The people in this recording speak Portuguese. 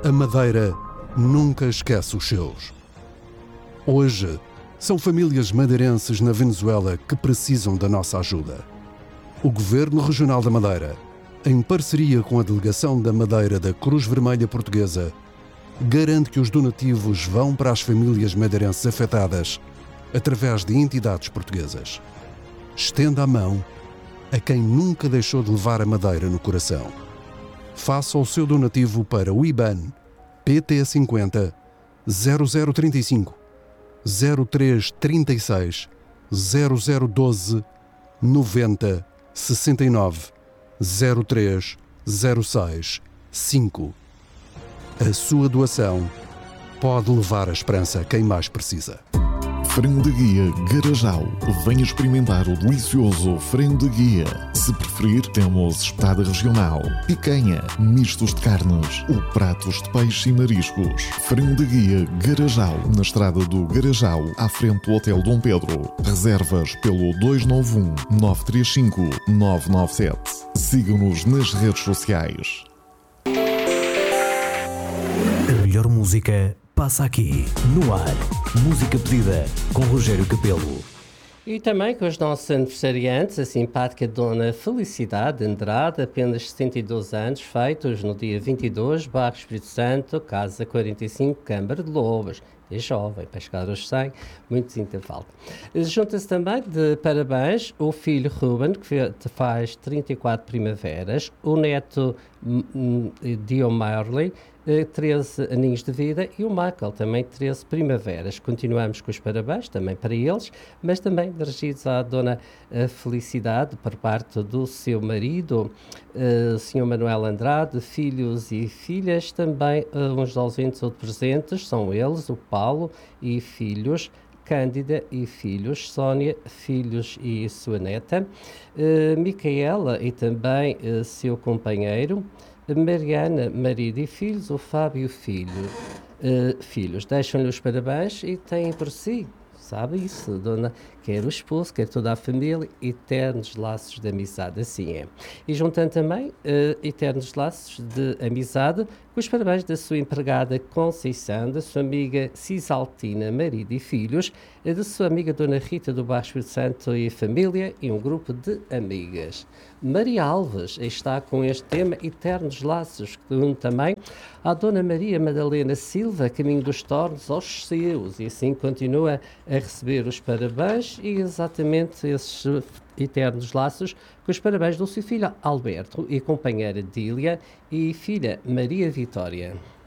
A Madeira nunca esquece os seus. Hoje, são famílias madeirenses na Venezuela que precisam da nossa ajuda. O Governo Regional da Madeira, em parceria com a Delegação da Madeira da Cruz Vermelha Portuguesa, garante que os donativos vão para as famílias madeirenses afetadas através de entidades portuguesas. Estenda a mão a quem nunca deixou de levar a Madeira no coração. Faça o seu donativo para o IBAN PT 50 0035 0336 0012 90 69 03 06 5. A sua doação pode levar a esperança a quem mais precisa. Frango de guia Garajal. Venha experimentar o delicioso frango de guia. Se preferir, temos espetada regional, picanha, mistos de carnes ou pratos de peixe e mariscos. Frango de guia Garajal, na estrada do Garajal, à frente do Hotel Dom Pedro. Reservas pelo 291 935 997. Sigam-nos nas redes sociais. A melhor música passa aqui, no ar. Música pedida com Rogério Capelo. E também com os nossos aniversariantes, a simpática Dona Felicidade Andrade, apenas 72 anos, feitos no dia 22, Bairro Espírito Santo, Casa 45, Câmara de Lobos. É jovem, para chegar aos 100, muito ainda falta. Junta-se também de parabéns o filho Ruben, que faz 34 primaveras, o neto Dio Marley, 13 aninhos de vida, e o Michael, também 13 primaveras. Continuamos com os parabéns, também para eles, mas também dirigidos à Dona Felicidade, por parte do seu marido, o Sr. Manuel Andrade, filhos e filhas, também uns ausentes ou presentes, são eles, o Paulo e filhos, Cândida e filhos, Sónia, filhos e sua neta, Micaela e também seu companheiro, Mariana, marido e filhos, o Fábio, filhos. Deixam-lhe os parabéns e têm por si, sabe isso, dona, quer o esposo, quer toda a família, eternos laços de amizade, assim é. E juntando também eternos laços de amizade com os parabéns da sua empregada Conceição, da sua amiga Cisaltina, marido e filhos, da sua amiga Dona Rita do Bairro Espírito Santo e família, e um grupo de amigas. Maria Alves está com este tema, Eternos Laços, que une também à Dona Maria Madalena Silva, caminho dos Tornos, aos seus, e assim continua a receber os parabéns e exatamente esses eternos laços com os parabéns do seu filho Alberto e companheira Dília e filha Maria Vitória.